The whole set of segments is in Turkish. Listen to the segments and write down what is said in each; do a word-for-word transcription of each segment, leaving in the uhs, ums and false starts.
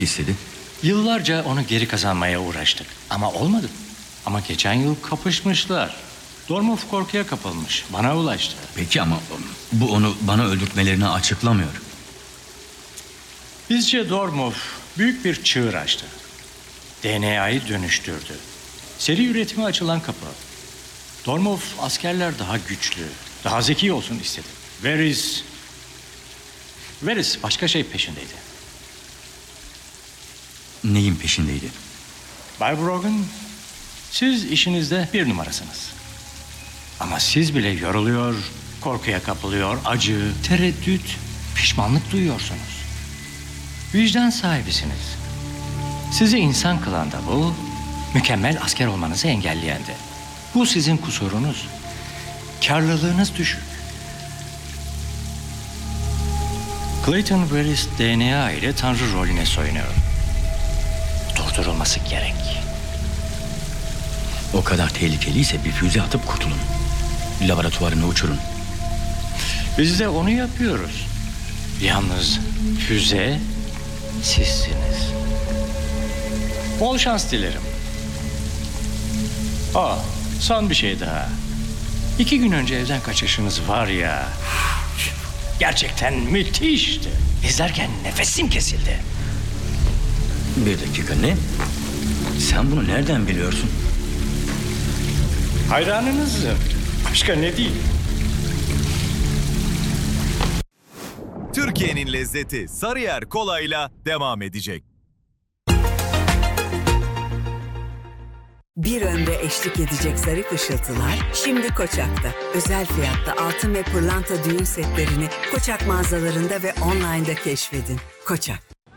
istedi? Yıllarca onu geri kazanmaya uğraştık ama olmadı. Ama geçen yıl kapışmışlar. Dormov korkuya kapılmış. Bana ulaştı. Peki ama bu onu bana öldürtmelerini açıklamıyor. Bizce Dormov büyük bir çığır açtı. D N A'yı dönüştürdü. Seri üretime açılan kapı. Dormov askerler daha güçlü, daha zeki olsun istedi. Varys... Varys başka şey peşindeydi. Neyin peşindeydi? Bay Brogan, siz işinizde bir numarasınız. Ama siz bile yoruluyor, korkuya kapılıyor, acı, tereddüt, pişmanlık duyuyorsunuz. Vicdan sahibisiniz. Sizi insan kılan da bu, mükemmel asker olmanızı engelleyen de. Bu sizin kusurunuz. Karlılığınız düşük. Clayton Varys D N A ile tanrı rolüne soyunuyor. Durdurulması gerek. O kadar tehlikeliyse bir füze atıp kurtulun. Laboratuvarını uçurun. Biz de onu yapıyoruz. Yalnız füze sizsiniz. Bol şans dilerim. Aa, son bir şey daha. İki gün önce evden kaçışınız var ya... Gerçekten müthişti. İzlerken nefesim kesildi. Bir dakika, ne? Sen bunu nereden biliyorsun? Hayranınızım. Başka ne değil. Türkiye'nin lezzeti Sarıyer Kola'yla devam edecek. Bir ömre eşlik edecek zarif ışıltılar şimdi Koçak'ta. Özel fiyatta altın ve pırlanta düğün setlerini Koçak mağazalarında ve online'da keşfedin. Koçak.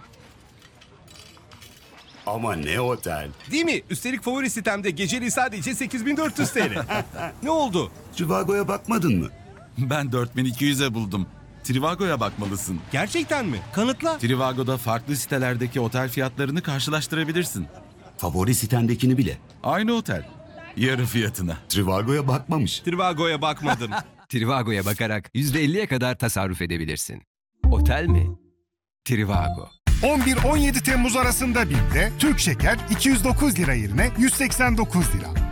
Ama ne otel. Değil mi? Üstelik favori sitemde geceliği sadece sekiz bin dört yüz T L. Ne oldu? Trivago'ya bakmadın mı? Ben dört bin iki yüze buldum. Trivago'ya bakmalısın. Gerçekten mi? Kanıtla. Trivago'da farklı sitelerdeki otel fiyatlarını karşılaştırabilirsin. Favori sitendekini bile. Aynı otel. Yarı fiyatına. Trivago'ya bakmamış. Trivago'ya bakmadım. Trivago'ya bakarak yüzde elliye kadar tasarruf edebilirsin. Otel mi? Trivago. on bir on yedi Temmuz arasında BİM'de Türk Şeker iki yüz dokuz lira yerine yüz seksen dokuz lira.